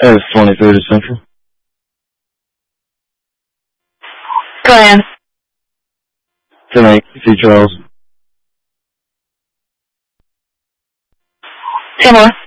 It's 23 to Central. Go ahead. 10-8, see Charles. 10 more.